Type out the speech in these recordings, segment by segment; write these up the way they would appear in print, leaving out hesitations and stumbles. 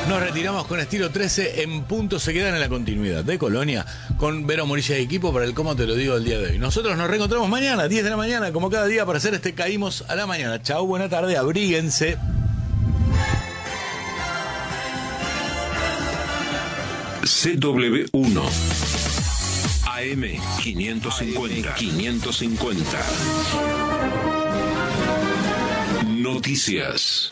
Nos retiramos con estilo 13 en punto. Se quedan en la continuidad de Colonia con Vero Morilla y equipo para el Cómo Te Lo Digo el día de hoy. Nosotros nos reencontramos mañana, 10 de la mañana, como cada día, para hacer este Caímos a la Mañana. Chau, buena tarde, abríguense. CW1 AM 550. Noticias.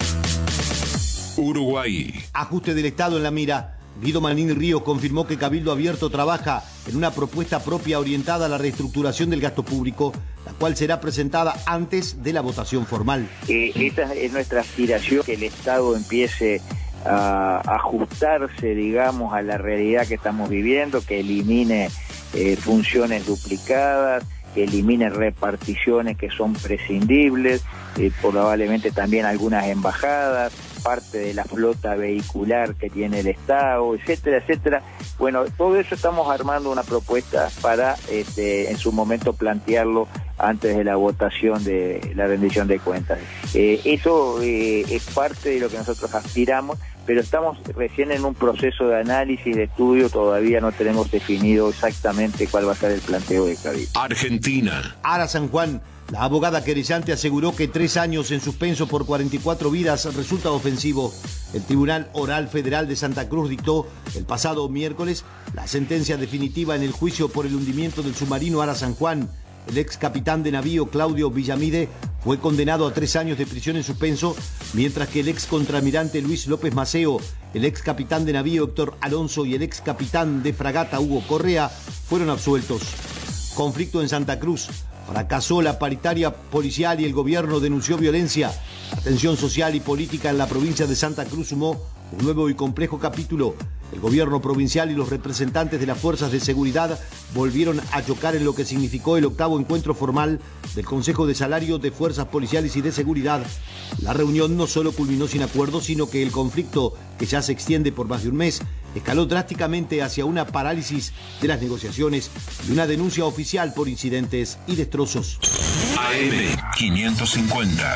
Uruguay. Ajuste del Estado en la mira. Guido Manini Ríos confirmó que Cabildo Abierto trabaja en una propuesta propia orientada a la reestructuración del gasto público, la cual será presentada antes de la votación formal. Esta es nuestra aspiración, que el Estado empiece a ajustarse, digamos, a la realidad que estamos viviendo, que elimine funciones duplicadas, que elimine reparticiones que son prescindibles, probablemente también algunas embajadas, parte de la flota vehicular que tiene el Estado, etcétera, etcétera. Bueno, todo eso estamos armando una propuesta para en su momento plantearlo antes de la votación de la rendición de cuentas. Eso es parte de lo que nosotros aspiramos, pero estamos recién en un proceso de análisis, de estudio, todavía no tenemos definido exactamente cuál va a ser el planteo de Cabildo. Argentina. Ara San Juan. La abogada querellante aseguró que 3 años en suspenso por 44 vidas resulta ofensivo. El Tribunal Oral Federal de Santa Cruz dictó el pasado miércoles la sentencia definitiva en el juicio por el hundimiento del submarino Ara San Juan. El ex capitán de navío Claudio Villamide fue condenado a 3 años de prisión en suspenso, mientras que el ex contraalmirante Luis López Maceo, el ex capitán de navío Héctor Alonso y el ex capitán de fragata Hugo Correa fueron absueltos. Conflicto en Santa Cruz. Fracasó la paritaria policial y el gobierno denunció violencia. La tensión social y política en la provincia de Santa Cruz sumó un nuevo y complejo capítulo. El gobierno provincial y los representantes de las fuerzas de seguridad volvieron a chocar en lo que significó el 8º encuentro formal del Consejo de Salario de Fuerzas Policiales y de Seguridad. La reunión no solo culminó sin acuerdo, sino que el conflicto, que ya se extiende por más de un mes, escaló drásticamente hacia una parálisis de las negociaciones y una denuncia oficial por incidentes y destrozos. AM 550.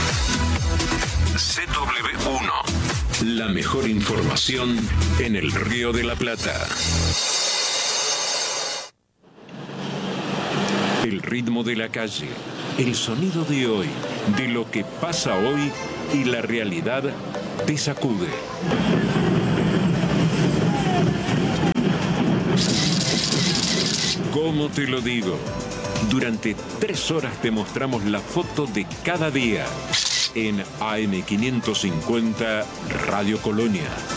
CW1. La mejor información en el Río de la Plata. El ritmo de la calle, el sonido de hoy, de lo que pasa hoy y la realidad te sacude. ¿Cómo te lo digo? Durante 3 horas te mostramos la foto de cada día en AM 550 Radio Colonia.